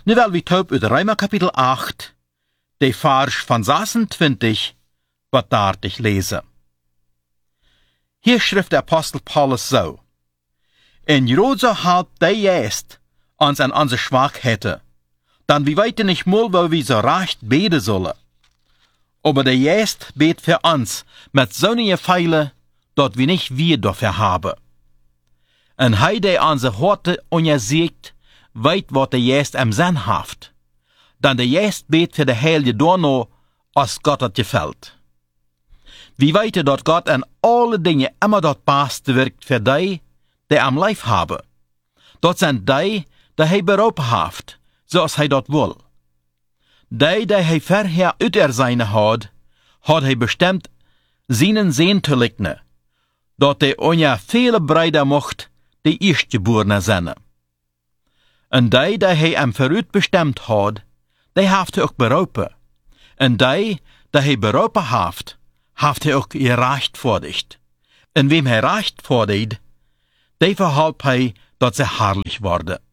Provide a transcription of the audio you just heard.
Nu wel wie taub uit Römer kapitel 8, de Vers van 26, wat daar ich lese. Hier schrift der Apostel Paulus so: En Jrozo halt de jest uns an unsere Schwachheiten, dann wir weten nicht mal, wo wir so recht beten sollen. Aber der jest bet für uns mit sonnige Pfeile, dort wir nicht wir dafür haben. En hij der unsere Horte untersiegt, weet wat der jest am Sinn haft. Dann der jest bet für de Heilige Dorno, als Gott het gefällt. Wir weten dat Gott an alle Dinge immer dat Beste wirkt für die, die am Leib haben. Dat sind die hij beroepen haft, zoals hij dat wil. Die hij verher uit seine had hij bestemd seinen Sehn te lichten, dat hij onja viele Brüder mocht, die Erstgeborenen zijn. En die hij am vooruit bestemd had, die haft hij ook beroepen. En die hij beroepen haft hij ook gerechtvaardigd. En wem hij rechtvaardigt, die verhalpt hij dat ze herrlich worden.